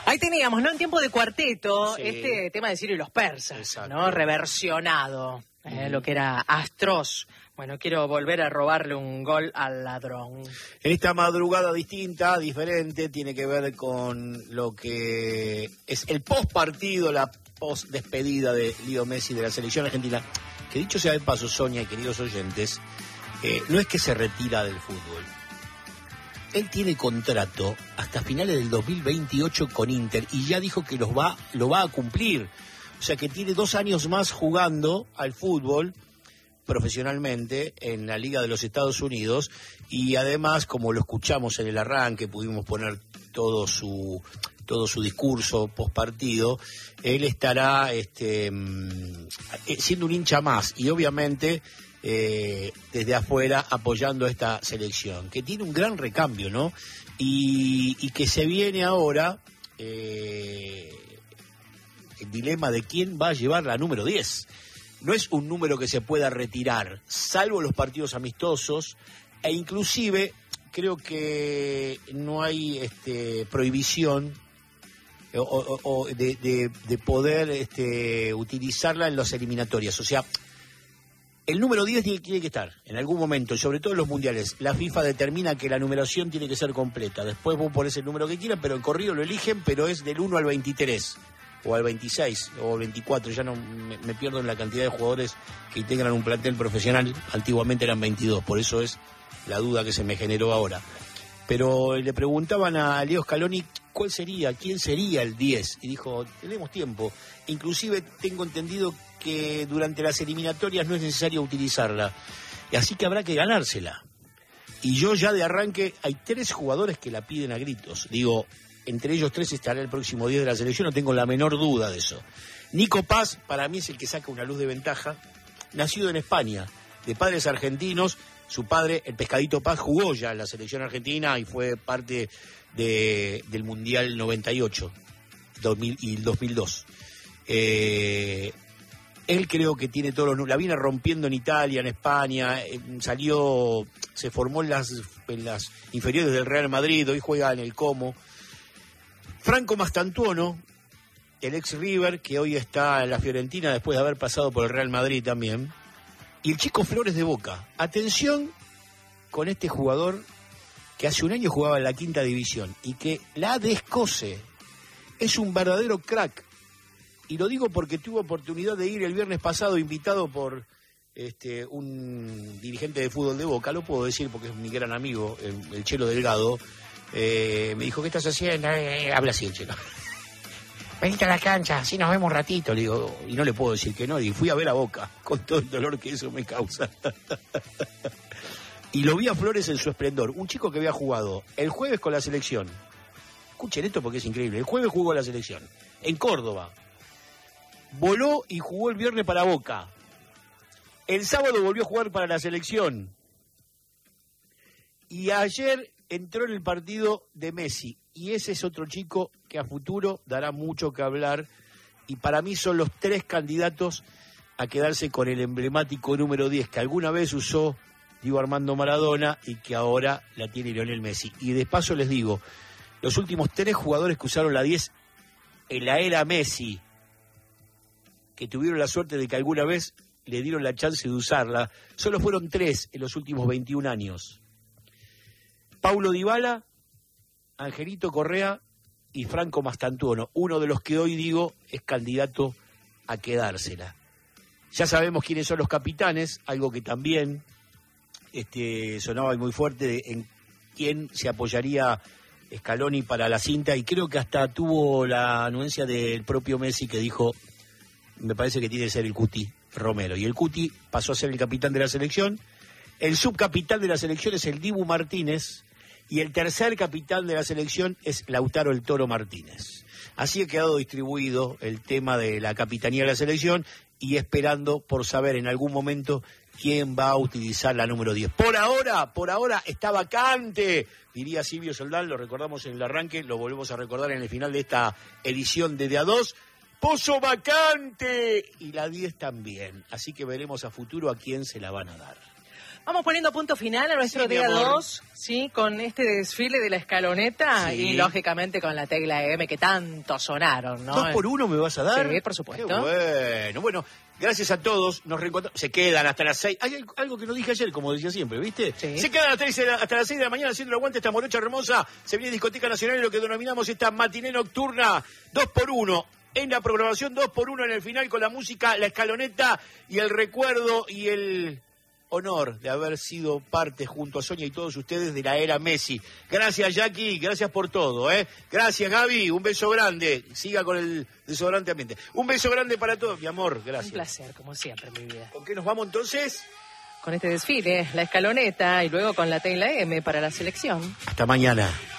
Ahí teníamos, ¿no? En tiempo de cuarteto, Sí. este tema de Ciro y los persas, Exacto. ¿no? Reversionado, lo que era Astros. Bueno, quiero volver a robarle un gol al ladrón. En esta madrugada distinta, diferente, tiene que ver con lo que es el post partido, la post despedida de Leo Messi de la selección argentina. Que dicho sea de paso, Sonia y queridos oyentes, no es que se retira del fútbol. Él tiene contrato hasta finales del 2028 con Inter y ya dijo que lo va a cumplir. O sea que tiene 2 años más jugando al fútbol profesionalmente en la Liga de los Estados Unidos, y además, como lo escuchamos en el arranque, pudimos poner todo su discurso post partido, él estará siendo un hincha más y obviamente desde afuera apoyando a esta selección, que tiene un gran recambio, ¿no? Y que se viene ahora el dilema de quién va a llevar la número 10. No es un número que se pueda retirar, salvo los partidos amistosos, e inclusive creo que no hay prohibición o de poder utilizarla en las eliminatorias. O sea, el número 10 tiene que estar en algún momento, y sobre todo en los mundiales. La FIFA determina que la numeración tiene que ser completa. Después vos ponés el número que quieran, pero en corrido lo eligen, pero es del 1 al 23. O al 26 o al 24, ya no me pierdo en la cantidad de jugadores que integran un plantel profesional. Antiguamente eran 22, por eso es la duda que se me generó ahora. Pero le preguntaban a Leo Scaloni quién sería el 10, y dijo, tenemos tiempo. Inclusive tengo entendido que durante las eliminatorias no es necesario utilizarla, y así que habrá que ganársela. Y yo ya de arranque, hay 3 jugadores que la piden a gritos, digo, entre ellos 3 estará el próximo 10 de la selección, no tengo la menor duda de eso. Nico Paz, para mí es el que saca una luz de ventaja, nacido en España, de padres argentinos. Su padre, el Pescadito Paz, jugó ya en la selección argentina y fue parte del Mundial 98 y el 2002. Él creo que tiene todos los... La viene rompiendo en Italia, en España, se formó en las inferiores del Real Madrid, hoy juega en el Como. Franco Mastantuono, el ex River, que hoy está en la Fiorentina después de haber pasado por el Real Madrid también. Y el Chico Flores de Boca. Atención con este jugador que hace un año jugaba en la 5ª división y que la descoce. Es un verdadero crack. Y lo digo porque tuve oportunidad de ir el viernes pasado, invitado por un dirigente de fútbol de Boca. Lo puedo decir porque es mi gran amigo, el Chelo Delgado. Me dijo, ¿qué estás haciendo? Habla así el Chelo. Venite a la cancha, así nos vemos un ratito. Le digo, y no le puedo decir que no. Y fui a ver a Boca, con todo el dolor que eso me causa. Y lo vi a Flores en su esplendor. Un chico que había jugado el jueves con la selección. Escuchen esto porque es increíble. El jueves jugó la selección en Córdoba. Voló y jugó el viernes para Boca. El sábado volvió a jugar para la selección. Y ayer entró en el partido de Messi. Y ese es otro chico que a futuro dará mucho que hablar. Y para mí son los 3 candidatos a quedarse con el emblemático número 10 que alguna vez usó Diego Armando Maradona y que ahora la tiene Lionel Messi. Y de paso les digo, los últimos 3 jugadores que usaron la 10 en la era Messi, que tuvieron la suerte de que alguna vez le dieron la chance de usarla, solo fueron 3 en los últimos 21 años. Paulo Dybala, Angelito Correa y Franco Mastantuono, uno de los que hoy digo es candidato a quedársela. Ya sabemos quiénes son los capitanes, algo que también sonaba muy fuerte en quién se apoyaría Scaloni para la cinta, y creo que hasta tuvo la anuencia del propio Messi que dijo, me parece que tiene que ser el Cuti Romero, y el Cuti pasó a ser el capitán de la selección. El subcapitán de la selección es el Dibu Martínez, y el tercer capitán de la selección es Lautaro el Toro Martínez. Así ha quedado distribuido el tema de la capitanía de la selección, y esperando por saber en algún momento quién va a utilizar la número 10. Por ahora está vacante, diría Silvio Soldán, lo recordamos en el arranque, lo volvemos a recordar en el final de esta edición de A2. Pozo vacante, y la 10 también, así que veremos a futuro a quién se la van a dar. Vamos poniendo punto final a nuestro Sí, mi día amor. 2, ¿sí? Con este desfile de la escaloneta Sí. y, lógicamente, con la tecla M que tanto sonaron, ¿no? 2 por 1 me vas a dar. Sí, por supuesto. Qué bueno. Gracias a todos, nos reencontramos. Se quedan hasta las 6. Hay algo que no dije ayer, como decía siempre, ¿viste? Sí. Se quedan hasta las 6 de la mañana haciendo el aguante esta morocha hermosa. Se viene Discoteca Nacional y lo que denominamos esta matiné nocturna 2 por 1. En la programación 2 por 1 en el final con la música, la escaloneta y el recuerdo y el honor de haber sido parte junto a Sonia y todos ustedes de la era Messi. Gracias, Jackie, gracias por todo, ¿eh? Gracias, Gaby, un beso grande. Siga con el desodorante ambiente. Un beso grande para todos, mi amor, gracias. Un placer, como siempre, mi vida. ¿Con qué nos vamos entonces? Con este desfile, la escaloneta y luego con la tecla M para la selección. Hasta mañana.